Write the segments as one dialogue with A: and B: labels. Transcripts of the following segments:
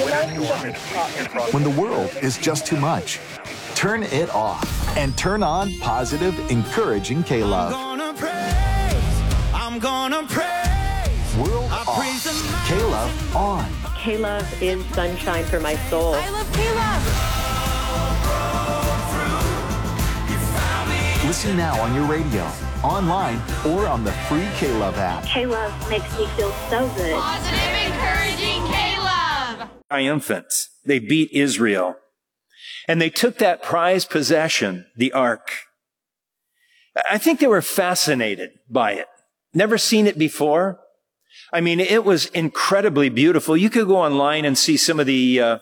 A: When the world is just too much, turn it off and turn on positive, encouraging K-Love.
B: I'm gonna praise.
A: World off. K-Love on.
C: K-Love is sunshine for my soul.
D: I love K-Love.
A: Listen now on your radio, online, or on the free K-Love app.
E: K-Love makes me feel so good.
D: Positive, encouraging K-Love.
F: Triumphant. They beat Israel. And they took that prized possession, the ark. I think they were fascinated by it. Never seen it before. I mean, it was incredibly beautiful. You could go online and see some of the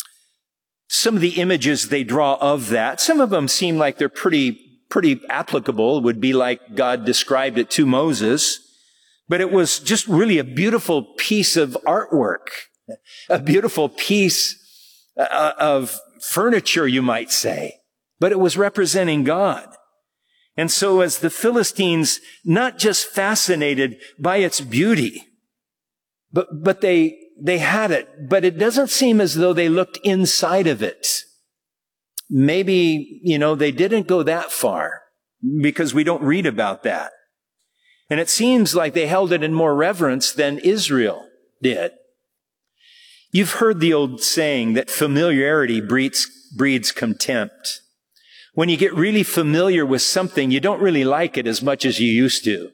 F: images they draw of that. Some of them seem like they're pretty applicable. It would be like God described it to Moses. But it was just really a beautiful piece of artwork, a beautiful piece of furniture, you might say. But it was representing God. And so as the Philistines, not just fascinated by its beauty, but they had it, but it doesn't seem as though they looked inside of it. Maybe, they didn't go that far because we don't read about that. And it seems like they held it in more reverence than Israel did. You've heard the old saying that familiarity breeds contempt. When you get really familiar with something, you don't really like it as much as you used to.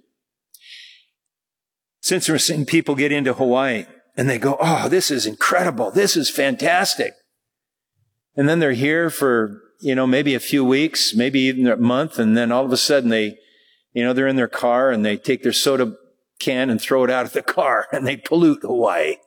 F: It's interesting, people get into Hawaii and they go, oh, this is incredible. This is fantastic. And then they're here for, maybe a few weeks, maybe even a month. And then all of a sudden they're in their car and they take their soda can and throw it out of the car and they pollute Hawaii.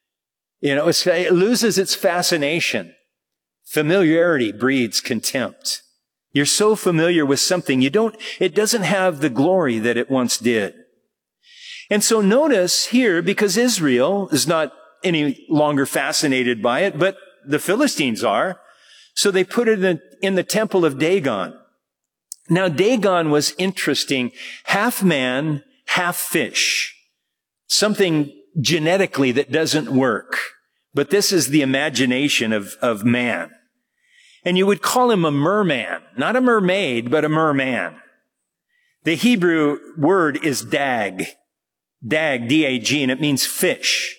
F: It loses its fascination. Familiarity breeds contempt. You're so familiar with something, it doesn't have the glory that it once did. And so notice here, because Israel is not any longer fascinated by it, but the Philistines are, so they put it in the temple of Dagon. Now, Dagon was interesting. Half man, half fish. Something genetically that doesn't work. But this is the imagination of man. And you would call him a merman. Not a mermaid, but a merman. The Hebrew word is dag. Dag, D-A-G, and it means fish.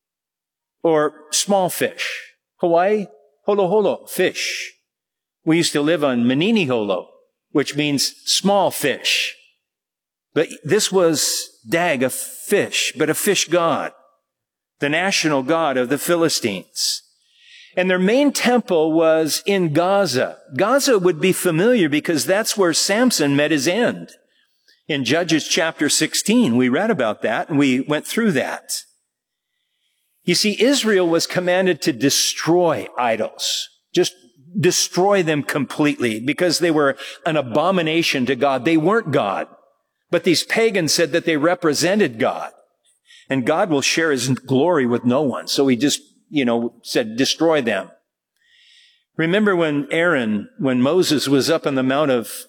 F: Or small fish. Hawaii, holo holo, fish. We used to live on Manini Holo, which means small fish. But this was dag, a fish, but a fish god. The national god of the Philistines. And their main temple was in Gaza. Gaza would be familiar because that's where Samson met his end. In Judges chapter 16, we read about that and we went through that. You see, Israel was commanded to destroy idols. Just destroy them completely because they were an abomination to God. They weren't God. But these pagans said that they represented God. And God will share his glory with no one. So he just, said, destroy them. Remember when Moses was up on the Mount of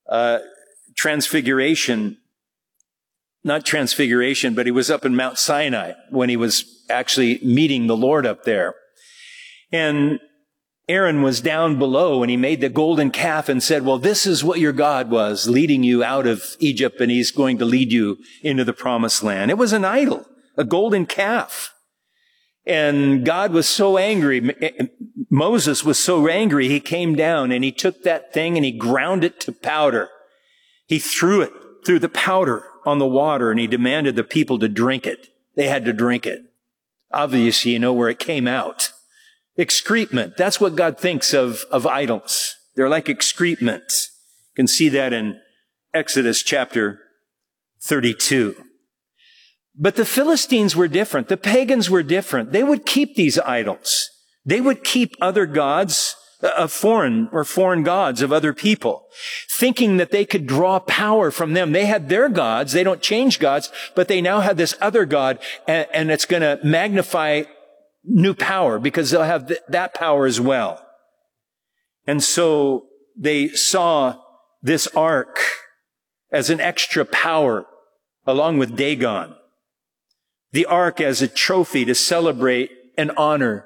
F: Transfiguration, not Transfiguration, but he was up in Mount Sinai when he was actually meeting the Lord up there. And Aaron was down below and he made the golden calf and said, well, this is what your God was leading you out of Egypt and he's going to lead you into the promised land. It was an idol, a golden calf. And God was so angry. Moses was so angry. He came down and he took that thing and he ground it to powder. He threw the powder on the water and he demanded the people to drink it. They had to drink it. Obviously, you know where it came out. Excrement. That's what God thinks of idols. They're like excrement. You can see that in Exodus chapter 32. But the Philistines were different. The pagans were different. They would keep these idols. They would keep other gods of foreign gods of other people, thinking that they could draw power from them. They had their gods. They don't change gods, but they now have this other God, and it's going to magnify new power because they'll have that power as well. And so they saw this ark as an extra power along with Dagon. The ark as a trophy to celebrate and honor